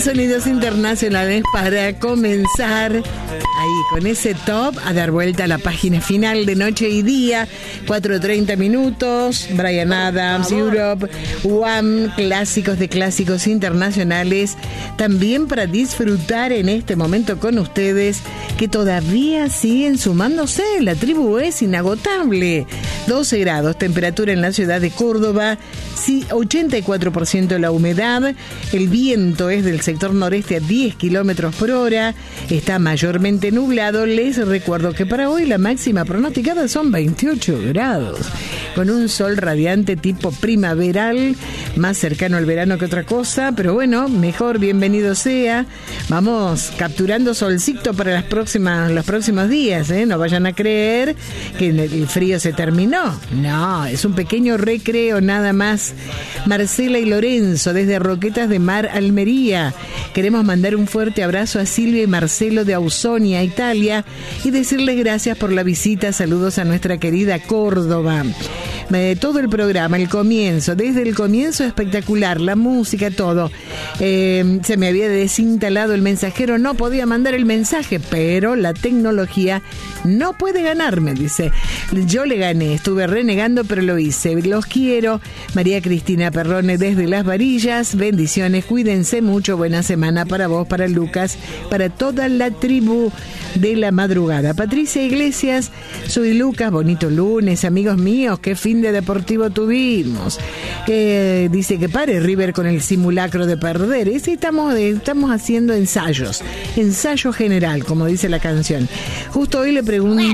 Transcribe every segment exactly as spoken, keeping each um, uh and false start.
sonidos internacionales para comenzar ahí con ese top a dar vuelta a la página final de Noche y Día. Cuatro treinta minutos. Bryan Adams, Europe, Wham, clásicos de clásicos internacionales. También para disfrutar en este momento con ustedes que todavía siguen sumándose. La tribu es inagotable. doce grados, temperatura en la ciudad de Córdoba. Sí, ochenta y cuatro por ciento la humedad. El viento es del sector noreste a diez kilómetros por hora. Está mayormente nublado. Les recuerdo que para hoy la máxima pronosticada son veintiocho grados. Con un sol radiante tipo primaveral, más cercano al verano que otra cosa. Pero bueno, mejor bienvenido sea. Vamos capturando solcito para las próximas, los próximos días, ¿eh? No vayan a creer que el frío se terminó. No, es un pequeño recreo nada más. Marcela y Lorenzo desde Roquetas de Mar, Almería. Queremos mandar un fuerte abrazo a Silvia y Marcelo de Ausonia, Italia, y decirles gracias por la visita. Saludos a nuestra querida Córdoba. Eh, todo el programa, el comienzo, desde el comienzo espectacular, la música, todo. Eh, se me había desinstalado el mensajero, no podía mandar el mensaje, pero la tecnología no puede ganarme, dice. Yo le gané, estuve renegando, pero lo hice. Los quiero. María Cristina Perrone desde Las Varillas, bendiciones, cuídense mucho, buena semana para vos, para Lucas, para toda la tribu de la madrugada. Patricia Iglesias, soy Lucas, bonito lunes, amigos míos, qué fin de deportivo tuvimos. Eh, dice que pare River con el simulacro de perder. Y sí, estamos, estamos haciendo ensayos, ensayo general, como dice la canción. Justo hoy le pregunto,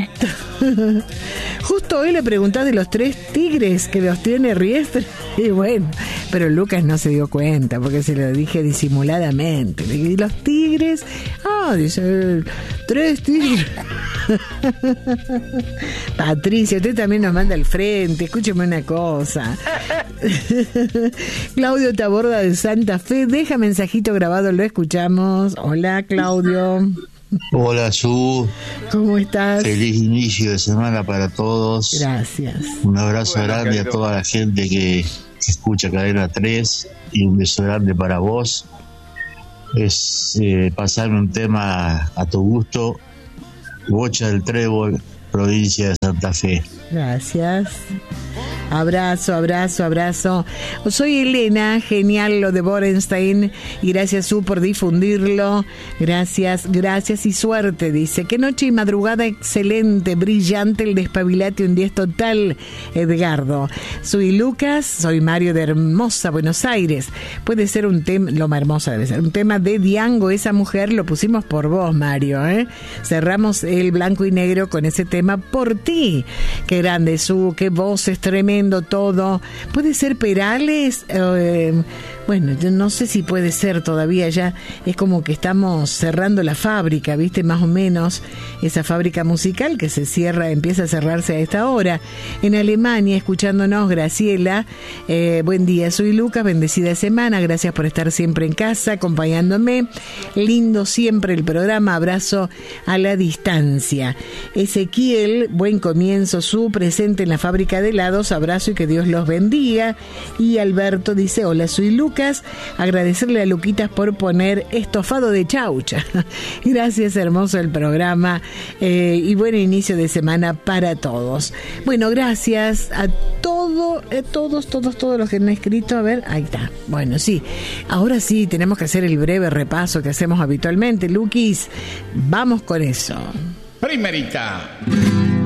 justo hoy le preguntás de los tres tigres que los tiene Riestra. Y bueno, pero Lucas no se dio cuenta porque se lo dije disimuladamente. Y los tigres, ah, dice, tres tigres. Patricia, usted también nos manda al frente. Escúcheme una cosa. Claudio Taborda de Santa Fe, deja mensajito grabado, lo escuchamos. Hola, Claudio. Hola, Su. ¿Cómo estás? Feliz inicio de semana para todos. Gracias. Un abrazo bueno, grande Cairo. A toda la gente que, que escucha Cadena tres y un beso grande para vos. Es eh, pasarme un tema a tu gusto. Bocha del Trébol, provincia de Santa Fe. Gracias. Abrazo, abrazo, abrazo. Soy Elena, genial lo de Borenstein, y gracias Su por difundirlo. Gracias, gracias y suerte, dice. Qué noche y madrugada excelente, brillante el despabilate, un diez total, Edgardo. Soy Lucas, soy Mario de Hermosa, Buenos Aires. Puede ser un tema, Loma Hermosa debe ser, un tema de Diango, esa mujer, lo pusimos por vos, Mario, ¿eh? Cerramos el blanco y negro con ese tema por ti. Qué grande, Su, qué voces tremendas. Todo. ¿Puede ser Perales? Eh, bueno, yo no sé si puede ser todavía, ya es como que estamos cerrando la fábrica, ¿viste? Más o menos esa fábrica musical que se cierra, empieza a cerrarse a esta hora. En Alemania, escuchándonos, Graciela. Eh, buen día, soy Lucas, bendecida semana, gracias por estar siempre en casa, acompañándome. Lindo siempre el programa, abrazo a la distancia. Ezequiel, buen comienzo, Su, presente en la fábrica de helados, abrazo y que Dios los bendiga. Y Alberto dice, hola, soy Lucas, agradecerle a Luquitas por poner estofado de chaucha. Gracias, hermoso el programa, eh, y buen inicio de semana para todos. Bueno, gracias a todo, eh, todos, todos, todos los que han escrito. A ver, ahí está. Bueno, sí, ahora sí tenemos que hacer el breve repaso que hacemos habitualmente. Luquis, vamos con eso. Primerita.